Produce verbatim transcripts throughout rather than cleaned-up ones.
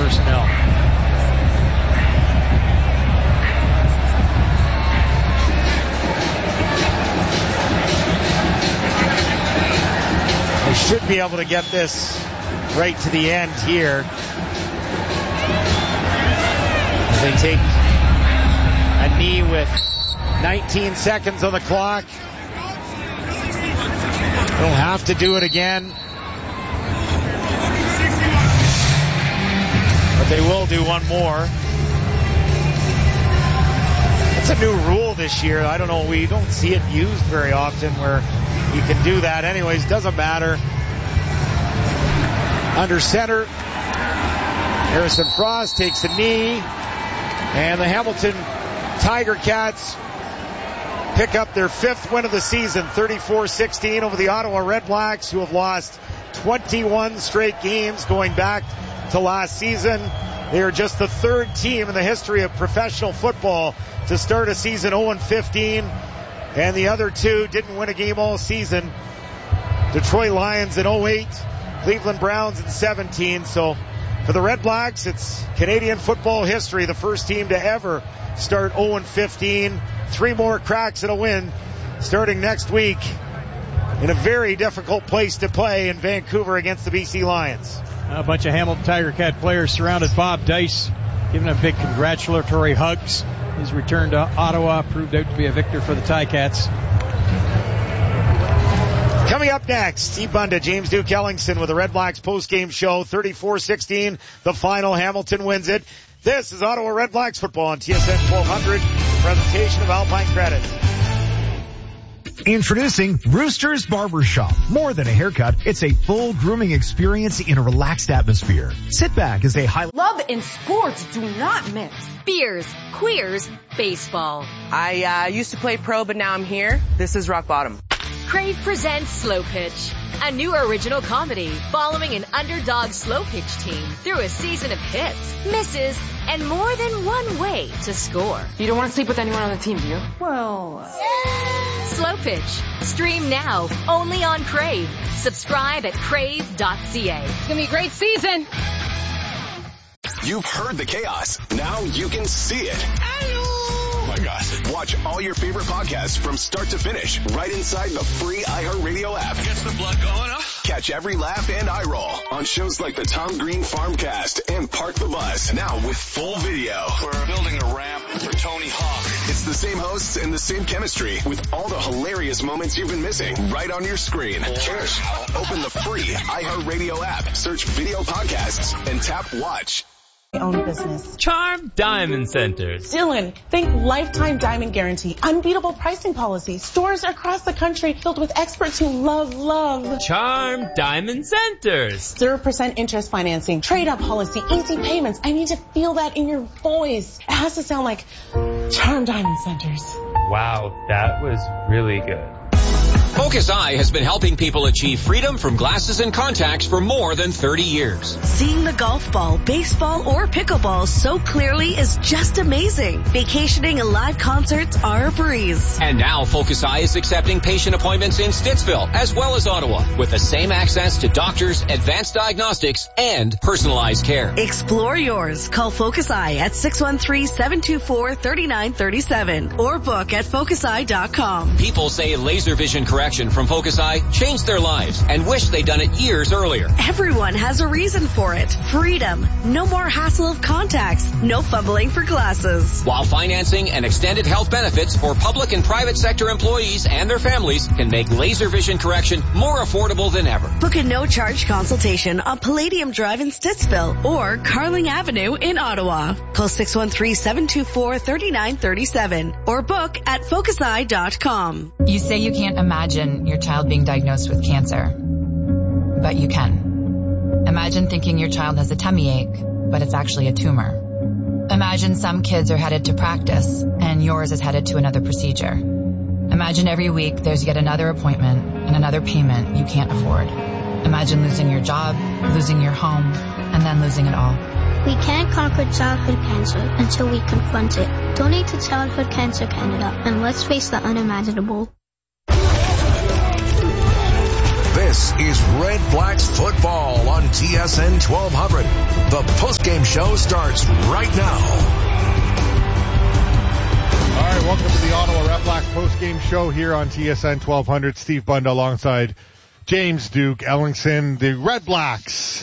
personnel. They should be able to get this right to the end here. As they take a knee with nineteen seconds on the clock. They'll have to do it again. But they will do one more. It's a new rule this year. I don't know. We don't see it used very often where you can do that. Anyways, doesn't matter. Under center, Harrison Frost takes a knee. And the Hamilton Tiger Cats pick up their fifth win of the season, thirty-four sixteen over the Ottawa Red Blacks, who have lost twenty-one straight games going back to last season. They are just the third team in the history of professional football to start a season oh and fifteen, and the other two didn't win a game all season. Detroit Lions in oh eight, Cleveland Browns in seventeen. So for the Red Blacks, it's Canadian football history, the first team to ever start oh and fifteen. Three more cracks at a win starting next week in a very difficult place to play in Vancouver against the B C Lions. A bunch of Hamilton Tiger Cat players surrounded Bob Dice, giving him big congratulatory hugs. His return to Ottawa proved out to be a victor for the Ticats. Coming up next, Steve Bunda, James Duke Ellingson with the Red Blacks post-game show. thirty-four sixteen, the final. Hamilton wins it. This is Ottawa Red Blacks football on T S N twelve hundred. Presentation of Alpine Credit. Introducing Rooster's Barbershop. More than a haircut, it's a full grooming experience in a relaxed atmosphere. Sit back as a high... Love and sports do not mix. Beers, queers, baseball. I uh, used to play pro, but now I'm here. This is rock bottom. Crave presents Slow Pitch, a new original comedy following an underdog slow pitch team through a season of hits, misses, and more than one way to score. You don't want to sleep with anyone on the team, do you? Well... Slow Pitch. Stream now, only on Crave. Subscribe at crave dot c a. It's gonna be a great season. You've heard the chaos. Now you can see it. Oh my God. Watch all your favorite podcasts from start to finish right inside the free iHeartRadio app. Gets the blood going, huh? Catch every laugh and eye roll on shows like the Tom Green Farmcast and Park the Bus. Now with full video. We're building a ramp for Tony Hawk. It's the same hosts and the same chemistry with all the hilarious moments you've been missing right on your screen. Cheers. Open the free iHeartRadio app, search video podcasts, and tap watch. Own business. Charm Diamond Centers. Dylan, think lifetime diamond guarantee, unbeatable pricing policy, stores across the country filled with experts who love, love. Charm Diamond Centers. zero percent interest financing, trade-up policy, easy payments. I need to feel that in your voice. It has to sound like Charm Diamond Centers. Wow, that was really good. Focus Eye has been helping people achieve freedom from glasses and contacts for more than thirty years. Seeing the golf ball, baseball, or pickleball so clearly is just amazing. Vacationing and live concerts are a breeze. And now Focus Eye is accepting patient appointments in Stittsville as well as Ottawa with the same access to doctors, advanced diagnostics, and personalized care. Explore yours. Call Focus Eye at six one three, seven two four, three nine three seven or book at focus eye dot com. People say laser vision correction from Focus Eye changed their lives and wish they'd done it years earlier. Everyone has a reason for it. Freedom. No more hassle of contacts. No fumbling for glasses. While financing and extended health benefits for public and private sector employees and their families can make laser vision correction more affordable than ever. Book a no-charge consultation on Palladium Drive in Stittsville or Carling Avenue in Ottawa. Call six one three, seven two four, three nine three seven or book at focus eye dot com. You say you can't imagine your child being diagnosed with cancer, but you can. Imagine thinking your child has a tummy ache, but it's actually a tumor. Imagine some kids are headed to practice and yours is headed to another procedure. Imagine every week there's yet another appointment and another payment you can't afford. Imagine losing your job, losing your home, and then losing it all. We can't conquer childhood cancer until we confront it. Donate to Childhood Cancer Canada and let's face the unimaginable. This is Red Blacks football on T S N twelve hundred. The postgame show starts right now. All right, welcome to the Ottawa Red Blacks postgame show here on T S N twelve hundred. Steve Bunda alongside James Duke Ellingson. The Red Blacks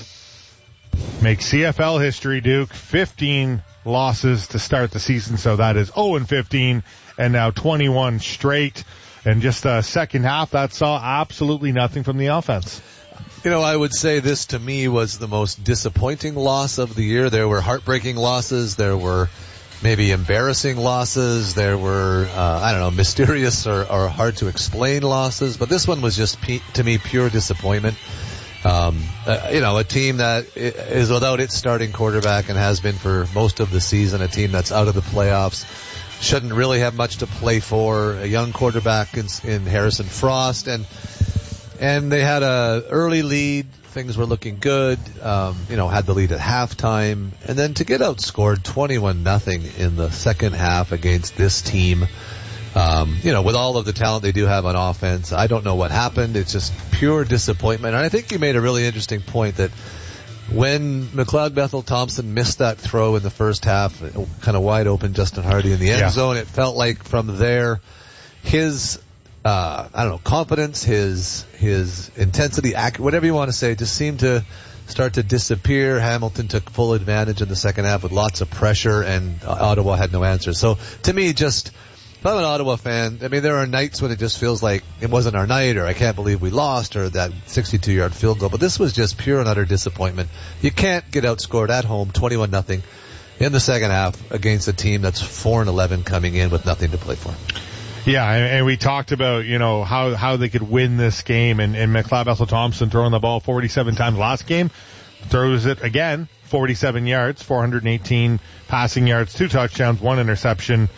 make C F L history, Duke. fifteen losses to start the season, so that is oh and fifteen, and now twenty-one straight. And just a second half that saw absolutely nothing from the offense. You know, I would say this to me was the most disappointing loss of the year. There were heartbreaking losses. There were maybe embarrassing losses. There were, uh, I don't know, mysterious or, or hard to explain losses. But this one was just, p- to me, pure disappointment. Um, uh, you know, a team that is without its starting quarterback and has been for most of the season, a team that's out of the playoffs. Shouldn't really have much to play for. A young quarterback in, in Harrison Frost, and and they had a early lead. Things were looking good. Um, you know, had the lead at halftime, and then to get outscored twenty-one nothing in the second half against this team. Um, you know, with all of the talent they do have on offense, I don't know what happened. It's just pure disappointment. And I think you made a really interesting point that when McLeod Bethel Thompson missed that throw in the first half, kind of wide open Justin Hardy in the end yeah. zone, it felt like from there, his, uh, I don't know, confidence, his, his intensity, ac- whatever you want to say, just seemed to start to disappear. Hamilton took full advantage in the second half with lots of pressure, and Ottawa had no answer. So to me, just, if I'm an Ottawa fan, I mean, there are nights when it just feels like it wasn't our night, or I can't believe we lost, or that sixty-two yard field goal. But this was just pure and utter disappointment. You can't get outscored at home twenty-one nothing in the second half against a team that's four and eleven coming in with nothing to play for. Yeah, and, and we talked about, you know, how, how they could win this game, and, and McLeod Bethel Thompson throwing the ball forty-seven times last game, throws it again, forty-seven yards, four hundred eighteen passing yards, two touchdowns, one interception.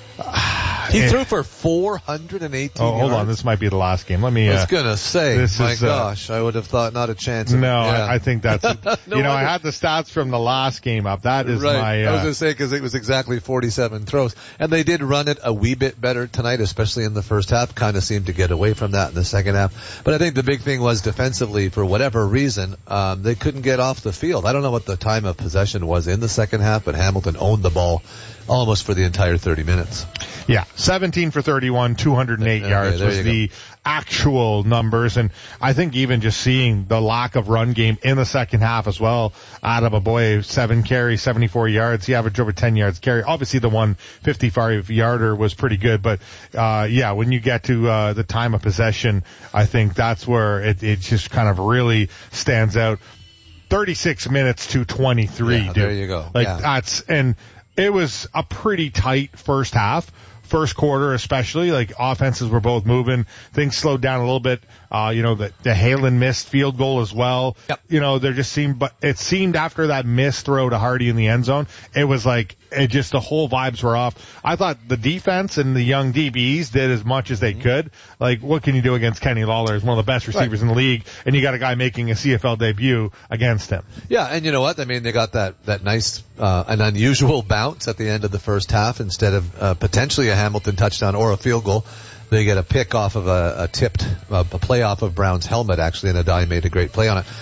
He threw for four hundred eighteen Oh, hold yards. on. This might be the last game. Let me, I was uh, going to say, this my is, uh, gosh, I would have thought not a chance. Of no, it. Yeah. I, I think that's, it. no you know, wonder. I had the stats from the last game up. That is right. my, uh, I was going to say, because it was exactly forty-seven throws. And they did run it a wee bit better tonight, especially in the first half. Kind of seemed to get away from that in the second half. But I think the big thing was defensively, for whatever reason, um, they couldn't get off the field. I don't know what the time of possession was in the second half, but Hamilton owned the ball almost for the entire thirty minutes. Yeah, seventeen for thirty-one, two hundred eight okay, yards was the go. actual numbers. And I think even just seeing the lack of run game in the second half as well. Adam Aboye, seven carries, seventy-four yards. He averaged over ten yards carry. Obviously the one fifty-five yarder was pretty good, but, uh, yeah, when you get to, uh, the time of possession, I think that's where it, it just kind of really stands out. thirty-six minutes to twenty-three, yeah, dude. There you go. Like yeah. that's, and it was a pretty tight first half. First quarter especially, like offenses were both moving. Things slowed down a little bit. Uh, you know, the, the Halen missed field goal as well. Yep. You know, there just seemed, but it seemed after that missed throw to Hardy in the end zone, it was like, it just, the whole vibes were off. I thought the defense and the young D Bs did as much as they mm-hmm. could. Like, what can you do against Kenny Lawler? He's one of the best receivers right. in the league, and you got a guy making a C F L debut against him. Yeah, and you know what? I mean, they got that, that nice, uh, an unusual bounce at the end of the first half instead of, uh, potentially a Hamilton touchdown or a field goal. They get a pick off of a, a tipped, uh, a play off of Brown's helmet, actually, and Adai made a great play on it.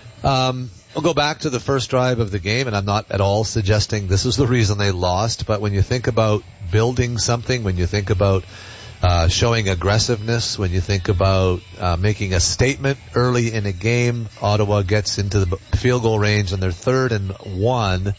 Um, we'll go back to the first drive of the game, and I'm not at all suggesting this is the reason they lost, but when you think about building something, when you think about uh, showing aggressiveness, when you think about uh, making a statement early in a game, Ottawa gets into the field goal range, and they're third and one.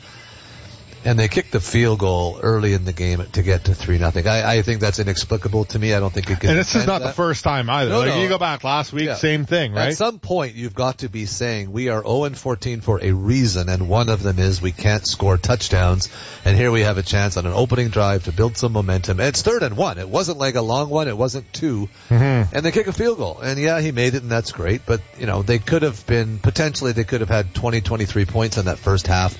And they kicked the field goal early in the game to get to three nothing. I, I think that's inexplicable to me. I don't think it can. And this is not that. the first time either. No, like no. you go back last week, yeah. same thing, right? At some point, you've got to be saying we are oh and fourteen for a reason, and one of them is we can't score touchdowns. And here we have a chance on an opening drive to build some momentum. And it's third and one. It wasn't like a long one. It wasn't two. Mm-hmm. And they kick a field goal. And yeah, he made it, and that's great. But you know, they could have been potentially they could have had twenty, twenty-three points in that first half.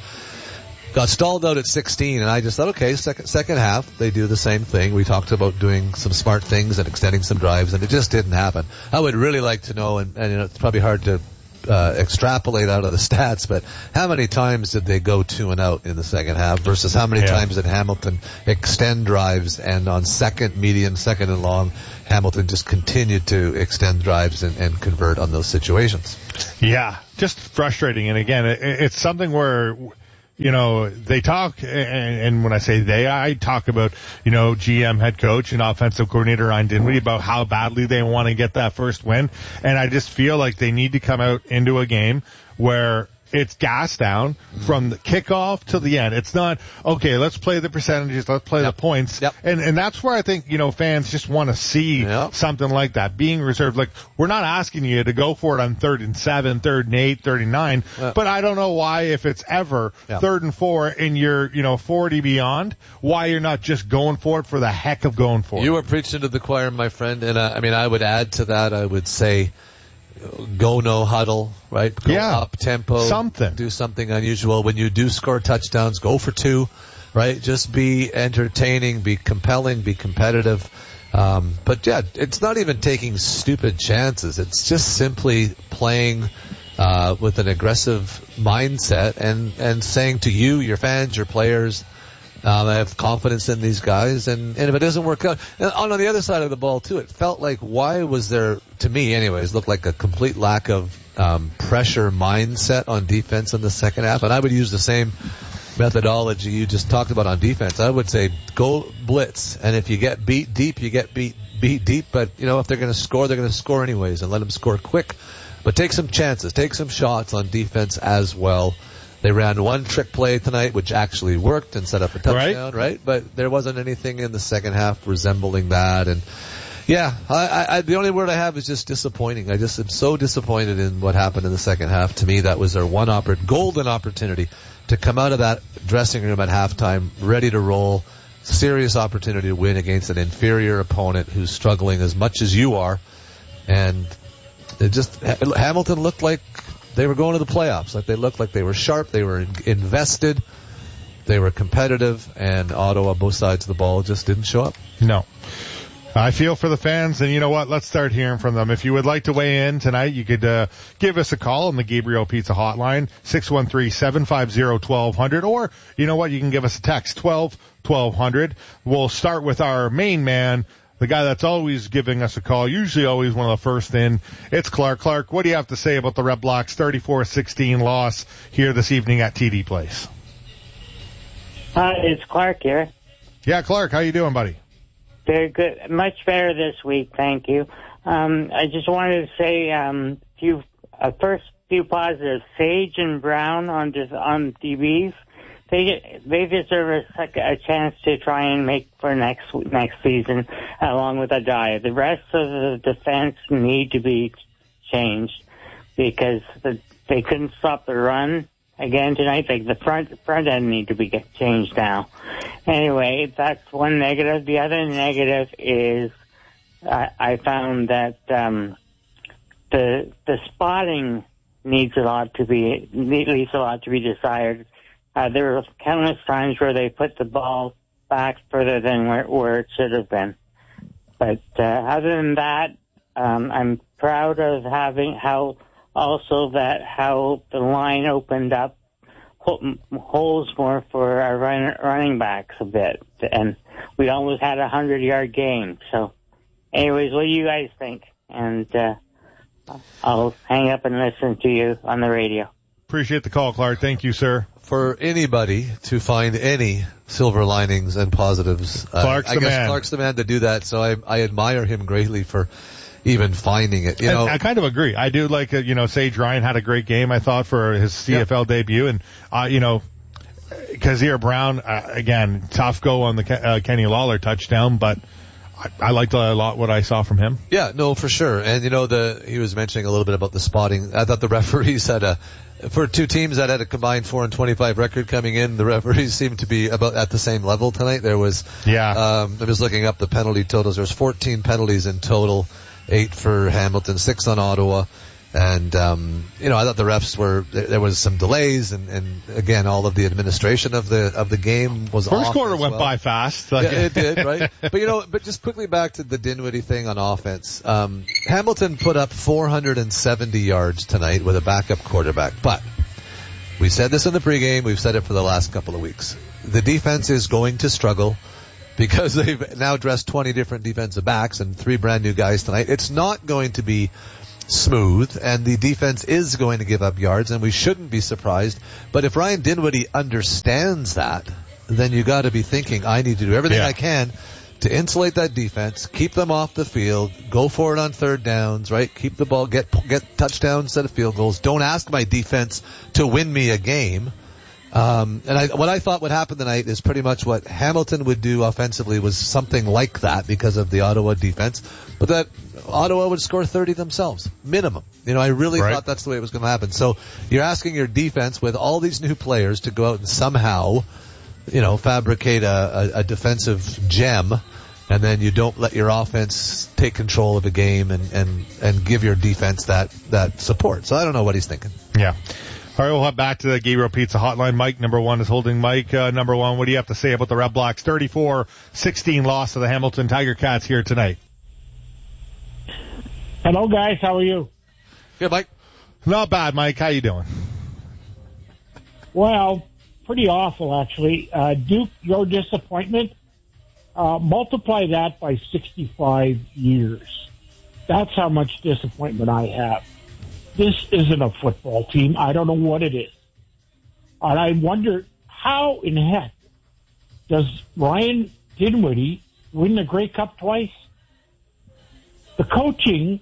Got stalled out at sixteen, and I just thought, okay, second second half, they do the same thing. We talked about doing some smart things and extending some drives, and it just didn't happen. I would really like to know, and, and you know, it's probably hard to uh, extrapolate out of the stats, but how many times did they go two and out in the second half versus how many Yeah. times did Hamilton extend drives, and on second, medium, second and long, Hamilton just continued to extend drives and, and convert on those situations. Yeah, just frustrating. And again, it, it's something where, you know, they talk, and, and when I say they, I talk about, you know, G M, head coach, and offensive coordinator Ryan Dinwiddie about how badly they want to get that first win. And I just feel like they need to come out into a game where it's gas down from the kickoff to the end. It's not, okay, let's play the percentages, let's play Yep. the points. Yep. And and that's where I think, you know, fans just want to see Yep. something like that, being reserved. Like, we're not asking you to go for it on third and seven, third and eight, third and nine, Yep. but I don't know why, if it's ever Yep. third and four and you're, you know, forty beyond, why you're not just going for it for the heck of going for it. You were preaching to the choir, my friend, and uh, I mean, I would add to that, I would say, go no huddle, right? Go Yeah. up tempo. Something. Do something unusual. When you do score touchdowns, go for two, right? Just be entertaining, be compelling, be competitive. Um, but yeah, it's not even taking stupid chances. It's just simply playing uh, with an aggressive mindset and, and saying to you, your fans, your players, Um, I have confidence in these guys, and, and if it doesn't work out, and on, on the other side of the ball too, it felt like, why was there, to me anyways, looked like a complete lack of um, pressure mindset on defense in the second half, and I would use the same methodology you just talked about on defense. I would say go blitz, and if you get beat deep, you get beat beat deep, but you know, if they're going to score, they're going to score anyways, and let them score quick, but take some chances, take some shots on defense as well. They ran one trick play tonight, which actually worked and set up a touchdown, right? right? But there wasn't anything in the second half resembling that. And yeah, I, I, the only word I have is just disappointing. I just am so disappointed in what happened in the second half. To me, that was their one oppor- golden opportunity to come out of that dressing room at halftime ready to roll. Serious opportunity to win against an inferior opponent who's struggling as much as you are. And it just, Hamilton looked like they were going to the playoffs. Like, they looked like they were sharp, they were in, invested, they were competitive, and Ottawa, both sides of the ball, just didn't show up. No. I feel for the fans, and you know what? Let's start hearing from them. If you would like to weigh in tonight, you could uh, give us a call on the Gabriel Pizza hotline, six one three, seven five zero, one two zero zero, or you know what? You can give us a text, twelve twelve hundred. We'll start with our main man, the guy that's always giving us a call, usually always one of the first in. It's Clark. Clark, what do you have to say about the Red Blacks' thirty-four sixteen loss here this evening at T D Place? Hi, it's Clark here. Yeah, Clark, how you doing, buddy? Very good. Much better this week, thank you. Um, I just wanted to say um, few uh, first few positives. Sage and Brown on just on D Bs. They they deserve a, a chance to try and make for next next season, along with Adaya. The rest of the defense need to be changed because the, they couldn't stop the run again tonight. Like the front front end need to be get changed now. Anyway, that's one negative. The other negative is I, I found that um, the the spotting needs a lot to be leaves a lot to be desired. Uh, there were countless times where they put the ball back further than where, where it should have been. But uh, other than that, um, I'm proud of having how also that how the line opened up holes more for our run, running backs a bit, and we almost had a hundred-yard game. So, anyways, what do you guys think? And uh, I'll hang up and listen to you on the radio. Appreciate the call, Clark. Thank you, sir. For anybody to find any silver linings and positives, Clark's uh, I the guess man. Clark's the man to do that. So I, I admire him greatly for even finding it. You know, I, I kind of agree. I do like, uh, you know, Sage Ryan had a great game, I thought, for his C F L yep. debut. And, uh, you know, Kazir Brown, uh, again, tough go on the uh, Kenny Lawler touchdown, but I, I liked a lot what I saw from him. Yeah, no, for sure. And, you know, the he was mentioning a little bit about the spotting. I thought the referees had a, for two teams that had a combined four and twenty-five record coming in, the referees seemed to be about at the same level tonight. There was, yeah, um, I was looking up the penalty totals. There was fourteen penalties in total. Eight for Hamilton, six on Ottawa. And, um, you know, I thought the refs were, there, there was some delays and, and again, all of the administration of the, of the game was First off quarter as went well. by fast. Yeah, it did, right? But you know, but just quickly back to the Dinwiddie thing on offense. Um, Hamilton put up four hundred seventy yards tonight with a backup quarterback. But we said this in the pregame. We've said it for the last couple of weeks. The defense is going to struggle because they've now dressed twenty different defensive backs and three brand new guys tonight. It's not going to be smooth, and the defense is going to give up yards, and we shouldn't be surprised. But if Ryan Dinwiddie understands that, then you got to be thinking, I need to do everything yeah. I can to insulate that defense, keep them off the field, go for it on third downs, right? Keep the ball, get get touchdowns instead of field goals. Don't ask my defense to win me a game. Um, and I, what I thought would happen tonight is pretty much what Hamilton would do offensively was something like that because of the Ottawa defense, but that Ottawa would score thirty themselves, minimum. You know, I really right. thought that's the way it was going to happen. So you're asking your defense with all these new players to go out and somehow, you know, fabricate a, a, a defensive gem, and then you don't let your offense take control of a game and, and, and give your defense that, that support. So I don't know what he's thinking. Yeah. All right, we'll head back to the Gabriel Pizza hotline. Mike, number one, is holding Mike. Uh, number one, what do you have to say about the Red Blacks' thirty-four sixteen loss to the Hamilton Tiger Cats here tonight? Hello, guys. How are you? Good, Mike. Not bad, Mike. How you doing? Well, pretty awful, actually. Uh, Duke, your disappointment, uh, multiply that by sixty-five years. That's how much disappointment I have. This isn't a football team. I don't know what it is. And I wonder how in heck does Ryan Dinwiddie win the Grey Cup twice? The coaching,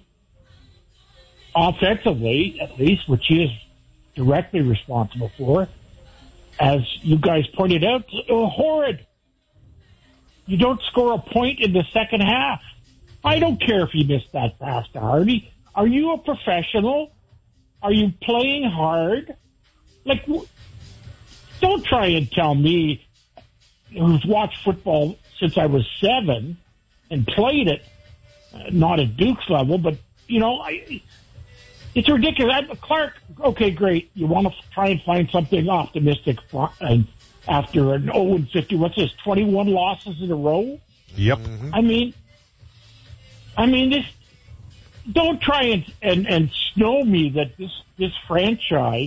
offensively, at least, which he is directly responsible for, as you guys pointed out, uh, horrid. You don't score a point in the second half. I don't care if you missed that pass to Hardy. Are you a professional? Are you playing hard? Like, don't try and tell me, who's watched football since I was seven and played it, uh, not at Duke's level, but, you know, I, it's ridiculous. I, Clark, okay, great. You want to try and find something optimistic and after an oh and fifty, what's this, twenty-one losses in a row? Yep. I mean, I mean, this, don't try and, and, and snow me that this, this franchise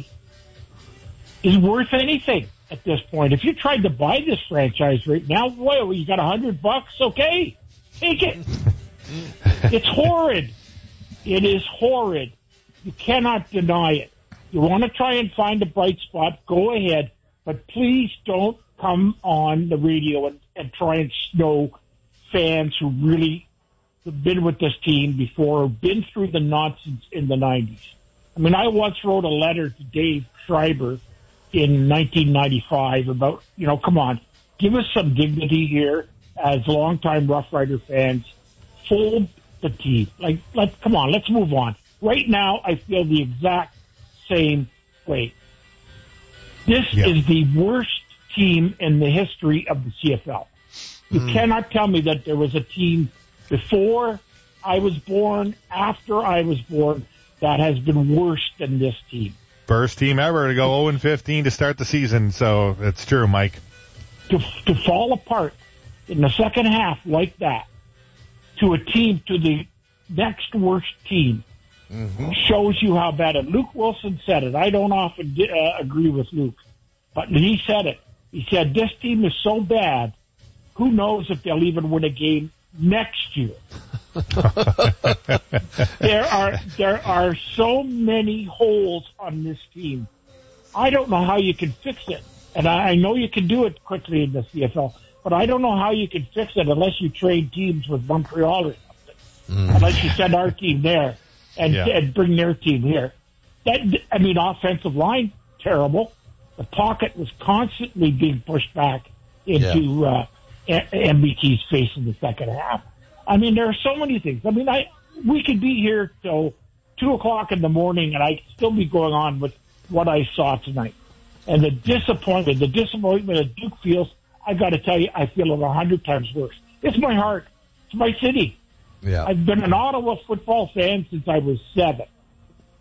is worth anything at this point. If you tried to buy this franchise right now, well, you got a hundred bucks, okay, take it. It's horrid. It is horrid. You cannot deny it. You want to try and find a bright spot, go ahead, but please don't come on the radio and, and try and snow fans who really have been with this team before, been through the nonsense in the nineties. I mean, I once wrote a letter to Dave Schreiber in nineteen ninety-five about, you know, come on, give us some dignity here as longtime Rough Rider fans. Fold the team. Like, let come on, let's move on. Right now, I feel the exact same way. This yeah. is the worst team in the history of the C F L. You mm. cannot tell me that there was a team before I was born, after I was born, that has been worse than this team. First team ever to go oh and fifteen to start the season, so it's true, Mike. To, to fall apart in the second half like that to a team, to the next worst team, mm-hmm. shows you how bad it. Luke Wilson said it. I don't often uh, agree with Luke, but he said it. He said, this team is so bad, who knows if they'll even win a game next year. there are there are so many holes on this team. I don't know how you can fix it. And I, I know you can do it quickly in the C F L, but I don't know how you can fix it unless you trade teams with Montreal or something. Mm. Unless you send our team there and, yeah. and bring their team here. That I mean, offensive line, terrible. The pocket was constantly being pushed back into yeah. uh, M B T's face in the second half. I mean, there are so many things. I mean, I we could be here till two o'clock in the morning, and I'd still be going on with what I saw tonight. And the disappointment, the disappointment at Duke feels, I got to tell you, I feel it a hundred times worse. It's my heart. It's my city. Yeah. I've been an Ottawa football fan since I was seven.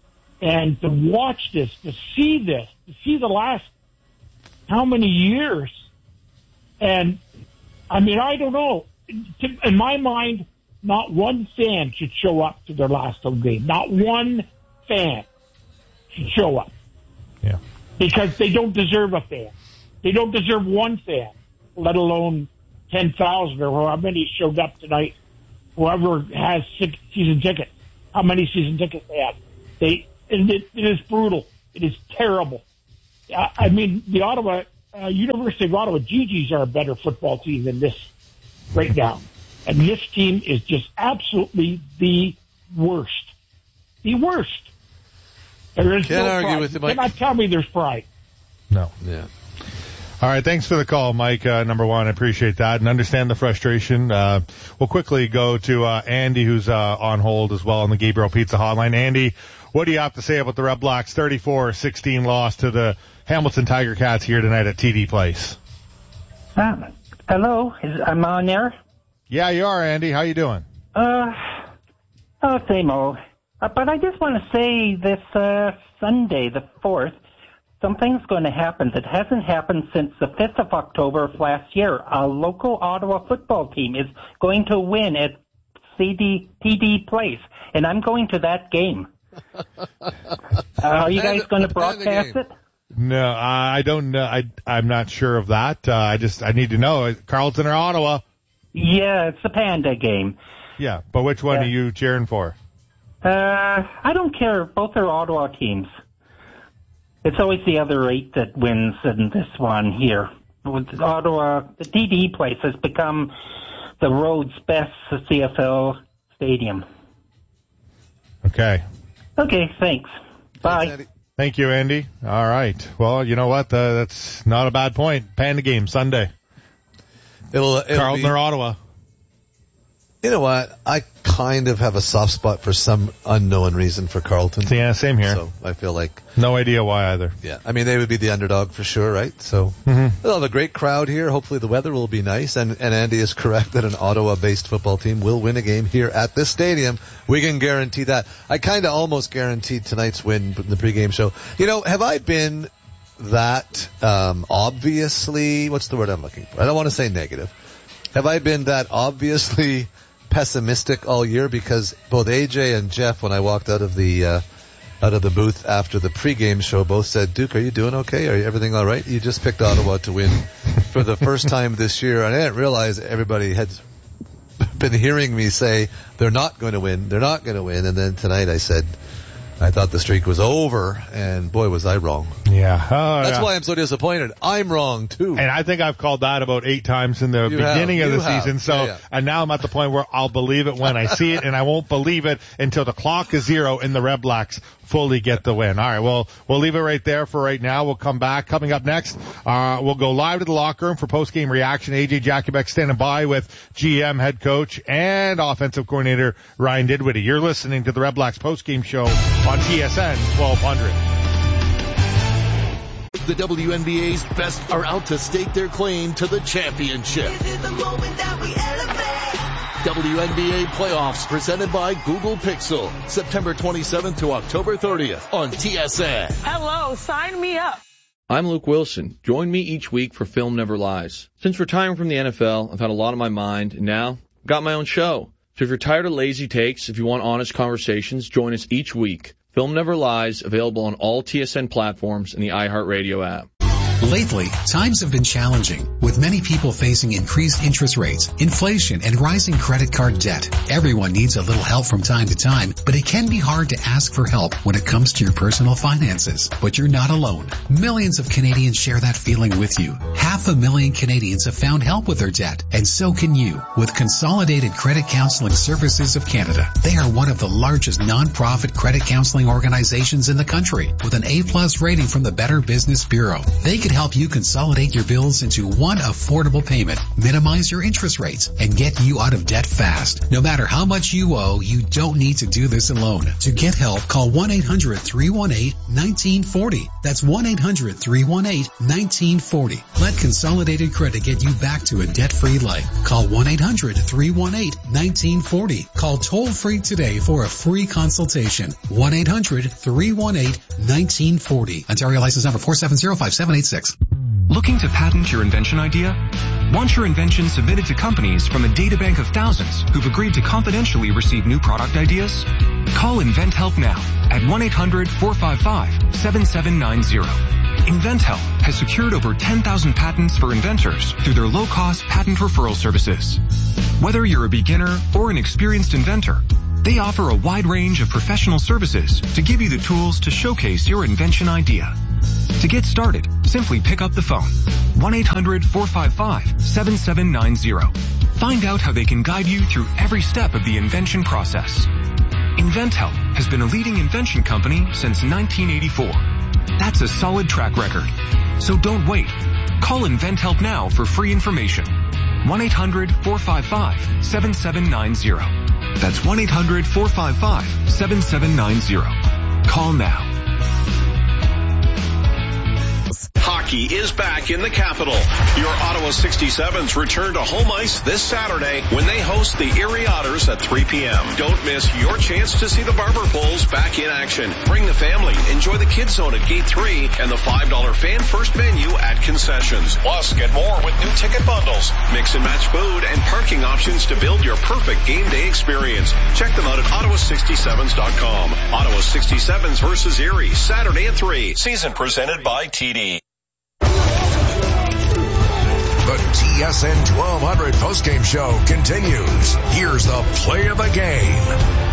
And to watch this, to see this, to see the last how many years, and I mean, I don't know. In my mind, not one fan should show up to their last home game. Not one fan should show up. Yeah. Because they don't deserve a fan. They don't deserve one fan, let alone ten thousand or how many showed up tonight. Whoever has six season tickets, how many season tickets they have. They, and it, it is brutal. It is terrible. I, I mean, the Ottawa, uh, University of Ottawa G Gs are a better football team than this right now. And this team is just absolutely the worst. The worst. There is Can't no argue pride. with you, You Mike. cannot tell me there's pride. No. Yeah. All right, thanks for the call, Mike. Uh, number one, I appreciate that and understand the frustration. Uh, we'll quickly go to uh, Andy, who's uh, on hold as well on the Gabriel Pizza Hotline. Andy, what do you have to say about the Red Blacks' thirty-four sixteen loss to the Hamilton Tiger Cats here tonight at T D Place? Uh, hello, is, I'm on there. Yeah, you are, Andy. How you doing? Uh, oh, same old. Uh, but I just want to say this uh, Sunday, the fourth, something's going to happen that hasn't happened since the fifth of October of last year. A local Ottawa football team is going to win at C D T D Place, and I'm going to that game. Uh, are you guys going to broadcast it? No, I don't know. I, I'm not sure of that. Uh, I just, I need to know. Carleton or Ottawa? Yeah, it's the Panda game. Yeah, but which one Yeah. are you cheering for? Uh, I don't care. Both are Ottawa teams. It's always the other eight that wins in this one here. With Ottawa, the T D Place has become the road's best C F L stadium. Okay. Okay, thanks. Bye. Thank you, Andy. All right. Well, you know what? Uh, that's not a bad point. Panda game Sunday. It'll, it'll Carleton be, or Ottawa? You know what? I kind of have a soft spot for some unknown reason for Carleton. Yeah, same here. So I feel like... No idea why either. Yeah. I mean, they would be the underdog for sure, right? So Mm-hmm. they'll have a great crowd here. Hopefully the weather will be nice. And, and Andy is correct that an Ottawa-based football team will win a game here at this stadium. We can guarantee that. I kind of almost guaranteed tonight's win in the pregame show. You know, have I been that um obviously... What's the word I'm looking for? I don't want to say negative. Have I been that obviously... pessimistic all year? Because both A J and Jeff, when I walked out of the uh, out of the booth after the pregame show, both said, "Duke, are you doing okay? Are you, everything all right? You just picked Ottawa to win for the first time this year." And I didn't realize everybody had been hearing me say they're not going to win, they're not going to win. And then tonight I said I thought the streak was over, and boy, was I wrong. Yeah. Oh, That's yeah. why I'm so disappointed. I'm wrong, too. And I think I've called that about eight times in the You beginning have. of the You have. season. So, Yeah, yeah. and now I'm at the point where I'll believe it when I see it, and I won't believe it until the clock is zero and the Red Blacks fully get the win. All right, well, we'll leave it right there for right now. We'll come back. Coming up next, uh, we'll go live to the locker room for post-game reaction. A J Jakubek standing by with G M, head coach, and offensive coordinator Ryan Didwitty. You're listening to the Red Blacks post-game show on T S N twelve hundred. The W N B A's best are out to stake their claim to the championship. W N B A playoffs presented by Google Pixel. September twenty-seventh to October thirtieth on T S N. Hello, sign me up. I'm Luke Wilson. Join me each week for Film Never Lies. Since retiring from the N F L, I've had a lot on my mind, and now I've got my own show. So if you're tired of lazy takes, if you want honest conversations, join us each week. Film Never Lies, available on all T S N platforms and the iHeartRadio app. Lately, times have been challenging, with many people facing increased interest rates, inflation, and rising credit card debt. Everyone needs a little help from time to time, but it can be hard to ask for help when it comes to your personal finances. But you're not alone. Millions of Canadians share that feeling with you. Half a million Canadians have found help with their debt, and so can you, with Consolidated Credit Counseling Services of Canada. They are one of the largest non-profit credit counseling organizations in the country, with an A-plus rating from the Better Business Bureau. They could help you consolidate your bills into one affordable payment, minimize your interest rates, and get you out of debt fast. No matter how much you owe, you don't need to do this alone. To get help, call one eight hundred three one eight one nine four zero. That's one eight hundred three one eight one nine four zero. Let Consolidated Credit get you back to a debt-free life. Call one eight hundred three one eight one nine four zero. Call toll-free today for a free consultation. one eight hundred three one eight one nine four zero. Ontario license number four seven zero five seven eight six. Looking to patent your invention idea? Want your invention submitted to companies from a databank of thousands who've agreed to confidentially receive new product ideas? Call InventHelp now at one eight hundred four five five seven seven nine zero. InventHelp has secured over ten thousand patents for inventors through their low-cost patent referral services. Whether you're a beginner or an experienced inventor, they offer a wide range of professional services to give you the tools to showcase your invention idea. To get started, simply pick up the phone. one eight hundred four five five seven seven nine zero. Find out how they can guide you through every step of the invention process. InventHelp has been a leading invention company since nineteen eighty-four. That's a solid track record. So don't wait. Call InventHelp now for free information. one eight hundred four five five seven seven nine zero. That's one eight hundred four five five seven seven nine zero. Call now. Hockey is back in the capital. Your Ottawa sixty-sevens return to home ice this Saturday when they host the Erie Otters at three p.m. Don't miss your chance to see the Barber Bulls back in action. Bring the family. Enjoy the Kids Zone at Gate three and the five dollars fan first menu at concessions. Plus, get more with new ticket bundles, mix and match food, and parking options to build your perfect game day experience. Check them out at ottawa sixty-sevens dot com. Ottawa sixty-sevens versus Erie, Saturday at three. Season presented by T D. The T S N twelve hundred postgame show continues. Here's the play of the game.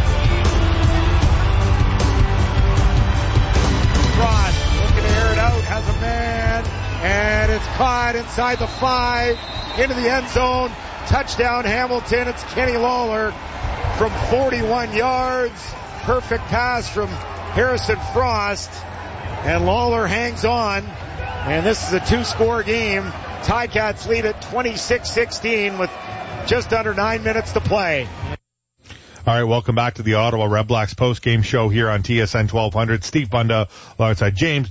Frost looking to air it out, has a man, and it's caught inside the five, into the end zone. Touchdown Hamilton. It's Kenny Lawler from forty-one yards. Perfect pass from Harrison Frost. And Lawler hangs on. And this is a two-score game. Ticats lead at twenty-six sixteen with just under nine minutes to play. All right, welcome back to the Ottawa Redblacks post-game show here on T S N twelve hundred. Steve Bunda alongside James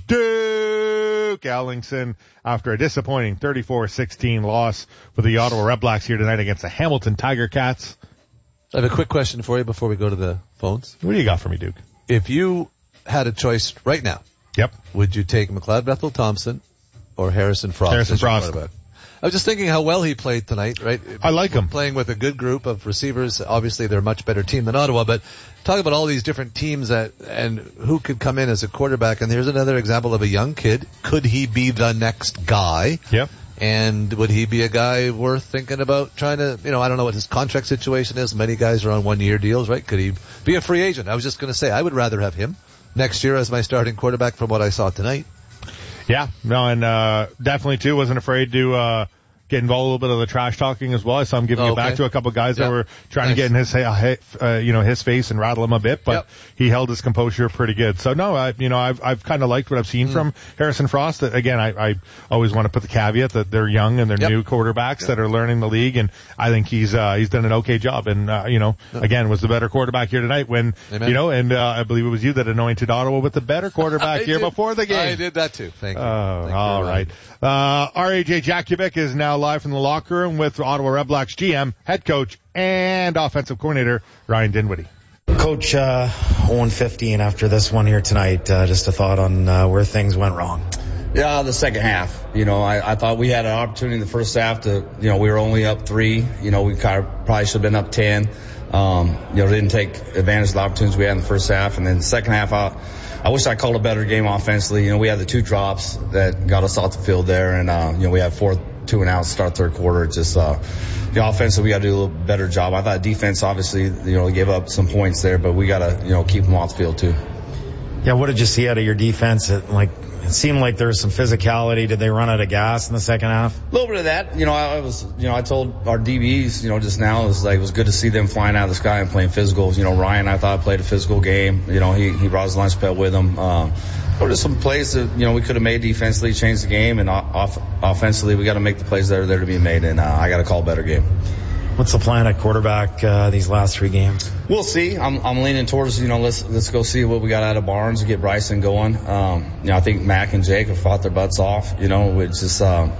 Duke Ellingson after a disappointing thirty-four sixteen loss for the Ottawa Redblacks here tonight against the Hamilton Tiger Cats. I have a quick question for you before we go to the phones. What do you got for me, Duke? If you had a choice right now, yep, would you take McLeod Bethel Thompson or Harrison Frost? Harrison Frost. I was just thinking how well he played tonight, right? I like him. Playing with a good group of receivers. Obviously, they're a much better team than Ottawa, but talk about all these different teams that, and who could come in as a quarterback. And here's another example of a young kid. Could he be the next guy? Yep. And would he be a guy worth thinking about trying to, you know, I don't know what his contract situation is. Many guys are on one-year deals, right? Could he be a free agent? I was just going to say, I would rather have him next year as my starting quarterback from what I saw tonight. Yeah, no, and uh definitely, too, wasn't afraid to uh get involved a little bit of the trash talking as well. I saw him giving oh, it back okay. to a couple of guys yep. that were trying nice. to get in his, uh, you know, his face and rattle him a bit, but yep. he held his composure pretty good. So no, I, you know, I've, I've kind of liked what I've seen mm. from Harrison Frost. Again, I, I always want to put the caveat that they're young and they're yep. new quarterbacks yep. that are learning the league, and I think he's, uh, he's done an okay job. And, uh, you know, yep. again, was the better quarterback here tonight when, Amen. you know, and, uh, I believe it was you that anointed Ottawa with the better quarterback here did. before the game. I did that too. Thank you. Oh, Thank all you right. Uh, R A J Jakubic is now live from the locker room with Ottawa Redblacks G M, head coach, and offensive coordinator Ryan Dinwiddie. Coach, uh, oh and fifteen after this one here tonight. Uh, just a thought on uh, where things went wrong. Yeah, the second half. You know, I, I thought we had an opportunity in the first half to, you know, we were only up three. You know, we kind of probably should have been up ten. Um, you know, didn't take advantage of the opportunities we had in the first half. And then the second half, I, I wish I called a better game offensively. You know, we had the two drops that got us off the field there. And, uh, you know, we had four two and out start third quarter. It's just, uh, the offense, we got to do a little better job. I thought defense, obviously, you know, gave up some points there, but we got to, you know, keep them off the field too. Yeah, what did you see out of your defense? It, like, it seemed like there was some physicality. Did they run out of gas in the second half? A little bit of that. You know, I was, you know, I told our D Bs, you know, just now, it was like, it was good to see them flying out of the sky and playing physical. You know, Ryan, I thought, played a physical game. You know, he, he brought his lunch pail with him. Um, There were some plays that, you know, we could have made defensively, changed the game, and off, offensively, we got to make the plays that are there to be made, and uh, I got to call a better game. What's the plan at quarterback uh, these last three games? We'll see. I'm, I'm leaning towards, you know, let's let's go see what we got out of Barnes and get Bryson going. Um, you know, I think Mac and Jake have fought their butts off. You know, it's just, uh,